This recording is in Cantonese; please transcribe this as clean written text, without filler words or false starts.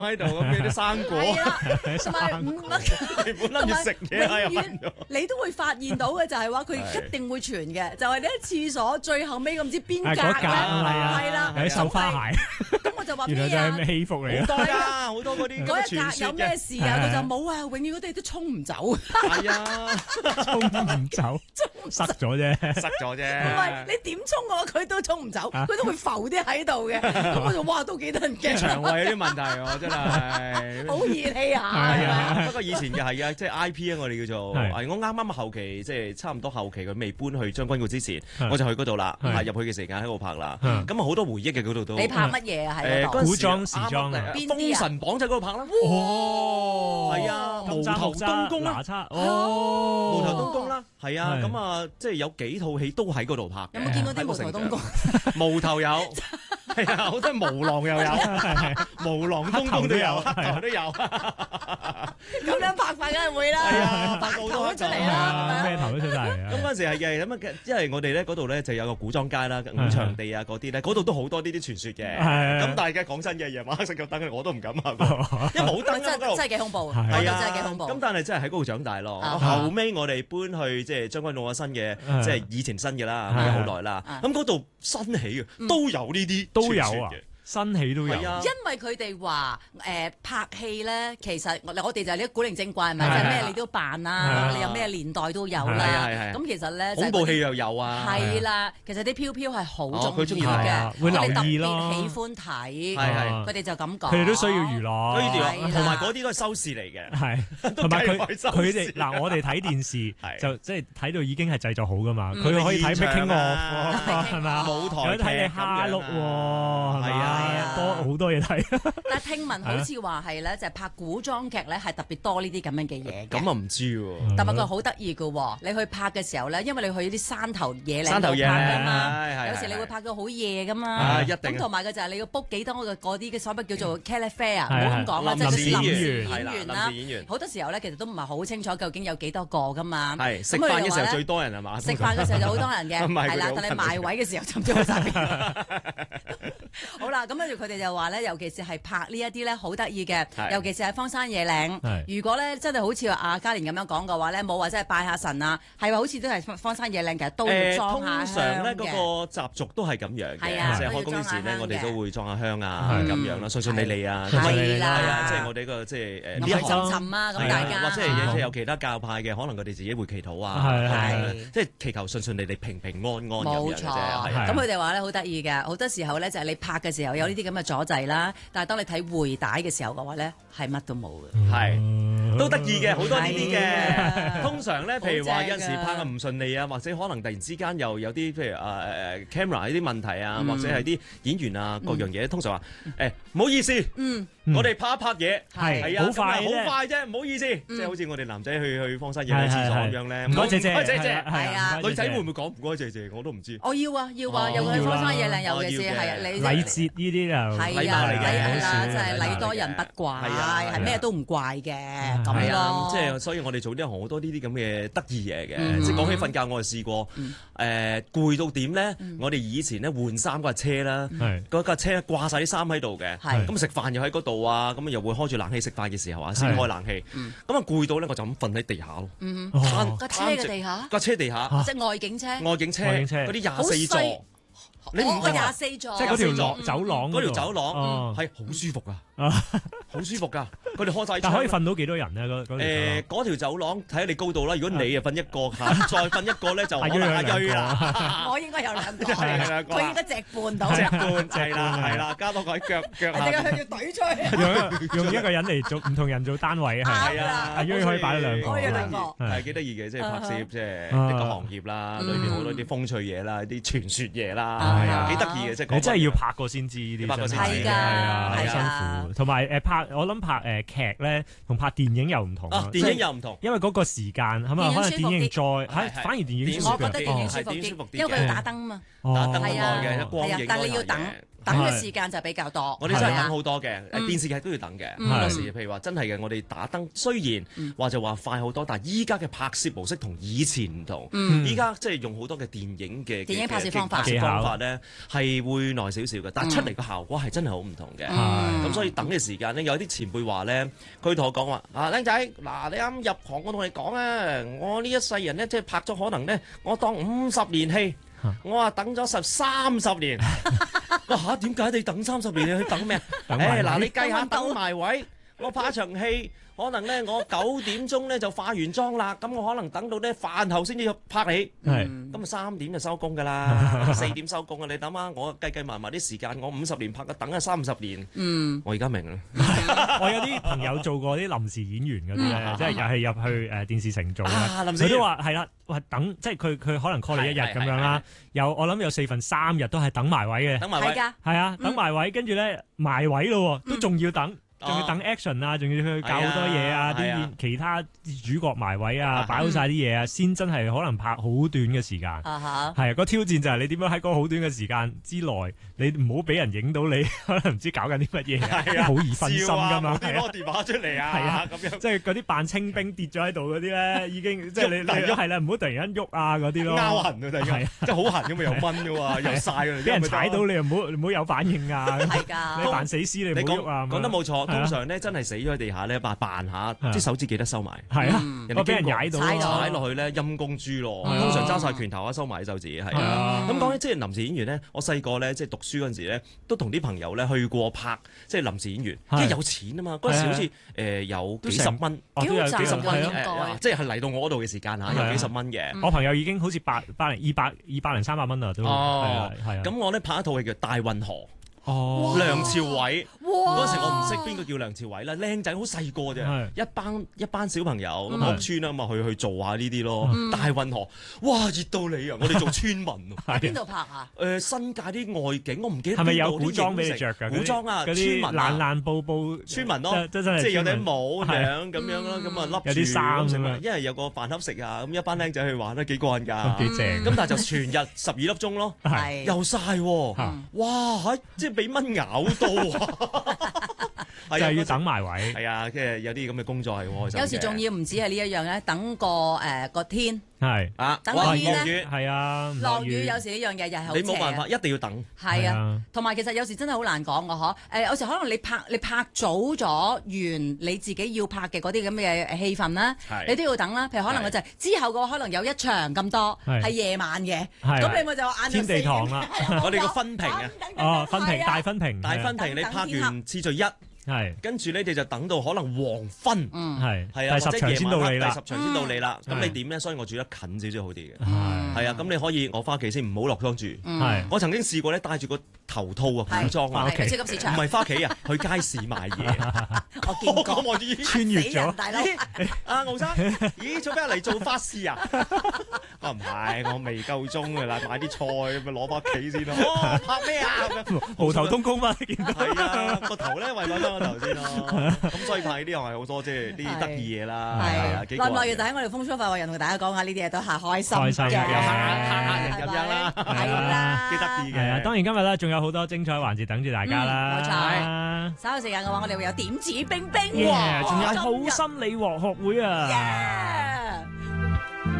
喺度咁俾啲生果， 係啦，同埋原本諗住食嘢啦，又永遠你都會發現到嘅就係話佢一定會傳嘅，就係你喺廁所最後尾咁唔知邊格咧，係啦， 有啲繡花鞋， 咁我就話原來就係咩戲服嚟嘅， 好多㗎，好多嗰啲嗰一格有咩事啊？佢就冇啊，永遠嗰啲都沖唔走， 係啊， 沖唔走，塞咗啫， 塞咗啫。 唔係你點沖我佢都沖唔走，佢都會浮啲喺度嘅。咁我就哇都幾得人驚， 腸胃有啲問題喎，真係好熱氣啊！ 係啊，不過以前嘅係啊，即係 IP 啊，我哋叫做係我啱啱後期，即係差唔多後期佢未搬去將軍澳之前，我就去嗰度啦，入去嘅時間喺度拍啦。咁啊好多回憶嘅嗰度都。 你拍乜嘢啊？喺嗰度古裝時裝啊， 封神榜就喺嗰度拍啦。 哦， 係啊，無頭東宮啦， 哦， 無頭東宮啦，係啊，咁啊，即係有幾套戲都喺嗰度拍。 有冇見過啲無頭東宮？ 無頭有，係啊，好多無狼又有，無狼東宮都有，黑頭都有。 咁樣拍法梗係會啦， 係啊， 白頭都出嚟啦， 咩頭都出晒嚟啊！ 咁嗰陣時係嘅，咁啊，因為我哋咧嗰度咧就有個古裝街啦、五場地啊嗰啲咧，嗰度都好多呢啲傳說嘅。咁但係嘅講真嘅，夜晚黑熄咗燈我都唔敢行，因為冇燈啊， 真係幾恐怖， 係啊， 真係幾恐怖。 咁但係真係喺嗰度長大咯。後尾我哋搬去即係將軍澳新嘅，即係以前新嘅啦，好耐啦。咁嗰度新起嘅都有呢啲都有啊。新戲都有， 因為佢哋話拍戲咧，其實我哋就係啲古靈精怪，係咪？即係咩你都扮啦，你有咩年代都有啦。咁其實咧， 恐怖戲又有啊。 係啦，其實啲飄飄係好中意嘅， 會留意咯， 喜歡睇。 係佢哋就咁講。 佢哋都需要娛樂， 同埋嗰啲都係收視嚟嘅。 係，同埋佢哋嗱，我哋睇電視就即係睇到已經係製作好噶嘛。佢可以睇 making of，係咪啊？ 舞台劇睇你蝦碌喎，係啊。多好多嘢睇， 但係聽聞好似話係咧，就係拍古裝劇咧，係特別多呢啲咁樣嘅嘢。 咁啊唔知喎。 但係佢好得意嘅喎，你去拍嘅時候咧，因為你去啲山頭野嶺度拍㗎嘛，有時你會拍到好夜㗎嘛。 一定。 咁同埋嘅就係你要 book 幾多嘅嗰啲嘅所謂叫做 cattle fare 啊，唔好咁講啦，即係臨時演員啦。好多時候咧，其實都唔係好清楚究竟有幾多個㗎嘛。 係食飯嘅時候最多人係嘛？ 食飯嘅時候就好多人嘅，係啦。但係賣位嘅時候就唔知去晒邊。好啦，咁跟住佢哋就話咧，尤其是係拍呢一啲咧，好得意嘅，尤其是喺荒山野嶺。如果咧真係好似阿嘉蓮咁樣講嘅話咧，冇話真係拜下神啊，係話好似都係荒山野嶺，其實都要裝下香嘅。通常咧嗰個習俗都係咁樣嘅，即係開工之前咧，我哋都會裝下香啊，咁樣啦，順順利利啊， 係啦， 即係我哋個即係呢一陣啊，咁大家或者係有其他教派嘅，可能佢哋自己會祈禱啊，即係祈求順順利利、平平安安咁樣嘅啫。 咁佢哋話咧好得意嘅，好多時候咧就係你拍嘅時候有呢啲咁嘅阻滯啦，但係當你睇回帶嘅時候嘅話咧，係乜都冇嘅， 係都得意嘅，好多呢啲嘅。通常咧，譬如話有陣時拍嘅唔順利啊，或者可能突然之間又有啲譬如camera 呢啲問題啊，或者係啲演員啊各樣嘢，通常話唔好意思，我哋拍一拍嘢係啊，好快啫，唔好意思，即係好似我哋男仔去荒山野嶺廁所咁樣咧， 唔該姐姐， 係啊， 女仔會唔會講唔該姐姐？我都唔知。 我要啊，尤其是荒山野嶺，尤其是係啊，你禮節呢啲就係啊，係啦，即係禮多人不怪，係咩都唔怪嘅咁咯。 即係所以我哋做呢行好多呢啲咁嘅得意嘢嘅。即係講起瞓覺，我哋試過攰到點咧？我哋以前咧換衫嗰架車啦，嗰架車掛晒啲衫喺度嘅，咁食飯又喺嗰度啊，咁又會開住冷氣食飯嘅時候啊，先開冷氣。咁啊攰到咧，我就咁瞓喺地下咯。 架車嘅地下， 架車地下， 即係外景車， 外景車嗰啲24座。 你唔係24座， 即係嗰條走廊， 嗰條走廊係好舒服噶，好舒服噶。佢哋開晒， 但可以瞓到幾多人咧？ 嗰條走廊睇下你高度啦。如果你啊瞓一個，再瞓一個咧就可能阿鋥啦。 我應該有兩個，佢應該隻半到。 隻半係啦，加多個喺腳下。 係要懟出去。 用一個人嚟做唔同人做單位係啊，阿鋥可以擺兩個， 係幾得意嘅，即係拍攝即係一個行業啦，裏面好多啲風趣嘢啦，啲傳說嘢啦。係啊，幾得意嘅，即係你真係要拍過先知呢啲， 係㗎， 係啊，好辛苦。同埋我諗拍劇咧，同拍電影又唔同。 電影又唔同， 因為嗰個時間係咪可能電影再反而電影我覺得電影舒服啲，因為佢要打燈嘛， 打燈好耐嘅光影， 但係你要等嘅時間就比較多。 我哋真係等好多嘅，電視劇都要等嘅。有時譬如話真係嘅，我哋打燈雖然話就話快好多，但係依家嘅拍攝模式同以前唔同。依家即係用好多嘅電影嘅拍攝方法咧，係會耐少少嘅，但係出嚟個效果係真係好唔同嘅。咁所以等嘅時間咧，有啲前輩話咧，佢同我講話僆仔，嗱你啱入行，我同你講啊，我呢一世人咧，即係拍咗可能咧，我當50年戲。我話等咗30年，我嚇點解你等30年？你去等咩啊？嗱你計下等埋位，我拍一場戲，可能咧我9點鐘咧就化完妝啦，咁我可能等到咧飯後先至拍戲，咁啊3點就收工㗎啦，4點收工啊！你諗下，我計埋啲時間，我50年拍嘅，等咗30年，我而家明啦。 我有啲朋友做過啲臨時演員嗰啲咧，即係又係入去電視城做啦，佢都話係啦，話等即係佢可能 call 你1日咁樣啦，我諗有4分3日都係等埋位嘅， 等埋位係啊，等埋位，跟住咧埋位咯，都仲要等。仲要等 action 啊，仲要去教好多嘢啊，啲其他主角埋位啊，擺好晒啲嘢啊，先真係可能拍好短嘅時間。係個挑戰就係你點樣喺嗰個好短嘅時間之內，你唔好俾人影到你可能唔知搞緊啲乜嘢，好易分心㗎嘛。 攞電話出嚟啊，咁樣即係嗰啲扮清兵跌咗喺度嗰啲咧，已經即係你係啦，唔好突然間喐啊嗰啲咯。 拗痕啊，突然間即係好痕咁嘛，又蚊㗎喎，又曬㗎， 俾人踩到你又唔好有反應啊。 係㗎， 你扮死屍你唔好喐啊。 講得冇錯。通常咧真係死咗喺地下咧，扮下，啲手指記得收埋。 係啊， 人哋俾人踩到踩落去咧，陰公豬咯。通常揸晒拳頭啊，收埋手指係啊。咁講咧，即係臨時演員咧，我細個咧即係讀書嗰陣時咧，都同啲朋友咧去過拍即係臨時演員，因為有錢啊嘛。嗰陣時好似有幾十蚊， 都有幾十蚊， 即係嚟到我嗰度嘅時間嚇，有幾十蚊嘅。 我朋友已經好似200零300蚊啦，都係。 咁我咧拍一套戲叫《大運河》。梁朝偉嗰時我唔識邊個叫梁朝偉啦，靚仔好細個啫，一班小朋友咁屋村啊嘛，去做下呢啲咯。大運河，哇熱到你啊！我哋做村民喎。 邊度拍啊？ 新界啲外景，我唔記得係咪有古裝俾你着㗎？ 古裝啊，村民爛布村民咯，即係有頂帽樣咁樣咯，咁啊笠住有啲衫咁樣， 因為有個飯盒食啊，咁一班僆仔去玩都幾過癮㗎， 幾正。 咁但係就全日12粒鐘咯，又曬喎，哇即係俾蚊咬到啊！ 就係要等埋位。 係啊，即係有啲咁嘅工作係開心。 有時仲要唔止係呢一樣咧，等個天。 係等個天咧， 係啊， 落雨有時呢樣嘢又係好邪。 你冇辦法，一定要等。 係啊，同埋其實有時真係好難講㗎嗬。有時可能你拍早咗完你自己要拍嘅嗰啲咁嘅戲份啦，你都要等啦。譬如可能就係之後嘅話，可能有一場咁多係夜晚嘅，咁你咪就晏天地堂啦。 我哋個分屏啊， 分屏大分屏， 你拍完次序1。係，跟住咧你就等到可能黃昏，係啊， 第10場先到你啦， 第10場先到你啦。咁你點咧？所以我住得近少少好啲嘅，係啊。咁你可以我翻屋企先，唔好落湯住。我曾經試過咧，戴住個頭套啊，古裝啊， 超級市場， 唔係翻屋企啊，去街市買嘢。我見過，我穿越咗， 大佬。 阿敖生，咦，做咩嚟做法事啊？我唔係，我未夠鐘㗎啦，買啲菜咁咪攞翻屋企先咯。拍咩啊？ 無頭東宮嘛，見到係啊，個頭咧為攞頭先咯，咁所以拍呢啲又係好多即係啲得意嘢啦，係啊， 耐唔耐要喺我哋風騷快活人同大家講下呢啲嘢都係開心嘅， 嚇人咁樣啦， 係啦， 幾得意嘅。 係啊，當然今日咧仲有好多精彩環節等住大家啦， 冇錯。稍後時間嘅話，我哋會有點指兵兵， 仲有好心理學學會啊。